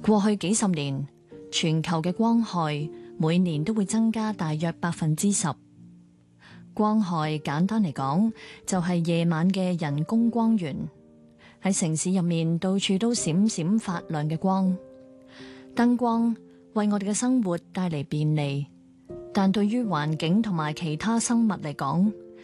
過去幾十年，全球嘅光害每年都會增加大約10%。光害簡單嚟講，就係夜晚嘅人工光源。喺城市入面，到處都閃閃發亮嘅光。燈光為我哋嘅生活帶嚟便利，但對於環境同埋其他生物嚟講，